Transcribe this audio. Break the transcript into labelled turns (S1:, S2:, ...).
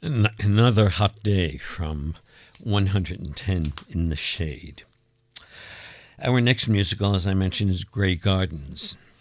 S1: Another hot day from 110 in the Shade. Our next musical, as I mentioned, is Grey Gardens.